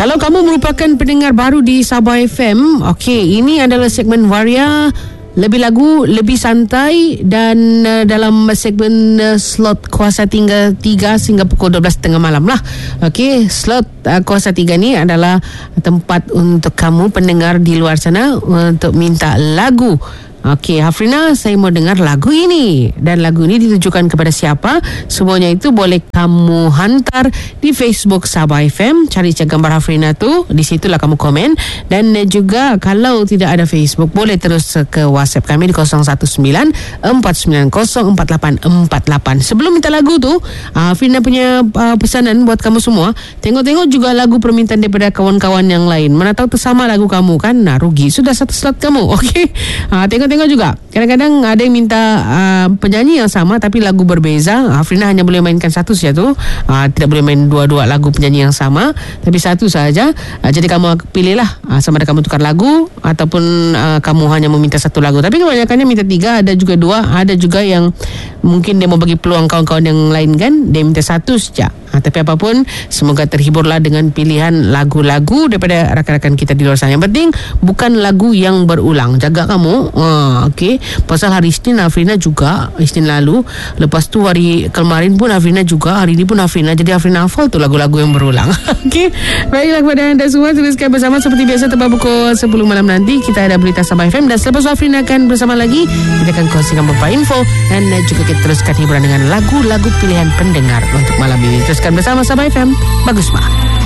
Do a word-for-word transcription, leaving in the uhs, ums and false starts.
Kalau kamu merupakan pendengar baru di Sabah F M, okey, ini adalah segmen Waria, lebih lagu, lebih santai, dan uh, dalam segmen uh, slot Kuasa tiga, tiga sehingga pukul dua belas tiga puluh malam lah. Okey, slot uh, Kuasa tiga ni adalah tempat untuk kamu pendengar di luar sana untuk minta lagu. Okey, Hafrina, saya mau dengar lagu ini. Dan lagu ini ditujukan kepada siapa? Semuanya itu boleh kamu hantar di Facebook Sabah F M. Cari je gambar Hafrina tu, di situlah kamu komen. Dan juga kalau tidak ada Facebook, boleh terus ke WhatsApp kami di kosong satu sembilan empat sembilan kosong empat lapan empat lapan. Sebelum minta lagu tu, Hafrina punya uh, pesanan buat kamu semua. Tengok-tengok juga lagu permintaan daripada kawan-kawan yang lain. Mana tahu tersama lagu kamu kan? Nah, rugi sudah satu slot kamu. Okey, uh, tengok Tengok juga. Kadang-kadang ada yang minta uh, penyanyi yang sama tapi lagu berbeza. Hafrina hanya boleh mainkan satu saja tu. Uh, tidak boleh main dua-dua lagu penyanyi yang sama, tapi satu saja. Uh, jadi kamu pilihlah uh, sama ada kamu tukar lagu ataupun uh, kamu hanya meminta satu lagu. Tapi kebanyakannya minta tiga, ada juga dua, ada juga yang mungkin dia mau bagi peluang kawan-kawan yang lain kan, dia minta satu saja. Ha, tapi apapun, semoga terhiburlah dengan pilihan lagu-lagu daripada rakan-rakan kita di luar sana. Yang penting bukan lagu yang berulang. Jaga kamu. Ha, okey. Pasal hari Isnin Hafrina juga, Isnin lalu, lepas tu hari kemarin pun Hafrina juga, hari ini pun Hafrina. Jadi Hafrina hafal tu lagu-lagu yang berulang. Okey. Baiklah kepada anda semua, teruskan bersama seperti biasa tepat pukul sepuluh malam nanti kita ada berita Sabah F M, dan selepas Hafrina akan bersama lagi. Kita akan kongsikan beberapa info dan juga kita teruskan hiburan dengan lagu-lagu pilihan pendengar untuk malam ini. Teruskan bersama Sabah F M. Bagus, Ma.